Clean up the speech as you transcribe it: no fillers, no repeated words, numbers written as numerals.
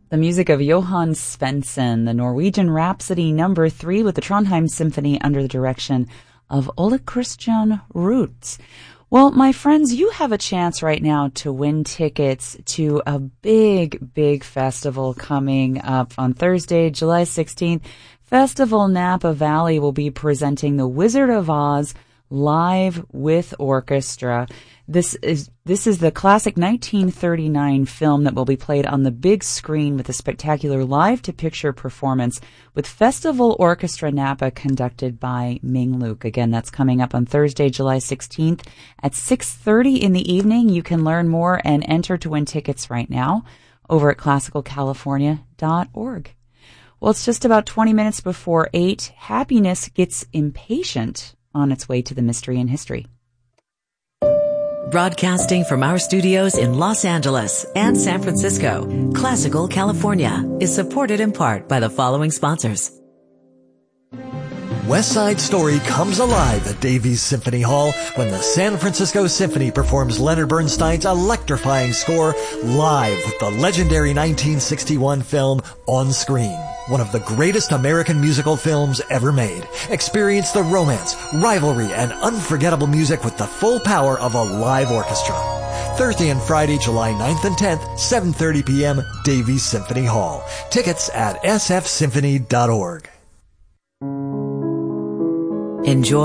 The music of Johann Svensson, the Norwegian Rhapsody No. 3 with the Trondheim Symphony under the direction of Ole Christian Ruth. Well, my friends, you have a chance right now to win tickets to a big festival coming up on Thursday, July 16th. Festival Napa Valley will be presenting The Wizard of Oz live with orchestra. This is the classic 1939 film that will be played on the big screen with a spectacular live-to-picture performance with Festival Orchestra Napa conducted by Ming Luke. Again, that's coming up on Thursday, July 16th at 6:30 in the evening. You can learn more and enter to win tickets right now over at classicalcalifornia.org. Well, it's just about 20 minutes before 8. Happiness gets impatient on its way to the Mystery in History. Broadcasting from our studios in Los Angeles and San Francisco, Classical California is supported in part by the following sponsors. West Side Story comes alive at Davies Symphony Hall when the San Francisco Symphony performs Leonard Bernstein's electrifying score live with the legendary 1961 film On Screen. One of the greatest American musical films ever made. Experience the romance, rivalry, and unforgettable music with the full power of a live orchestra. Thursday and Friday, July 9th and 10th, 7:30 p.m., Davies Symphony Hall. Tickets at sfsymphony.org. Enjoy